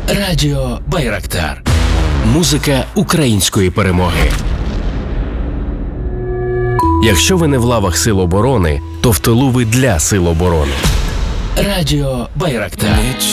Радіо Байрактар. Музика української перемоги. Якщо ви не в лавах Сил оборони, то в тилу ви для Сил оборони. Радіо Байрактар.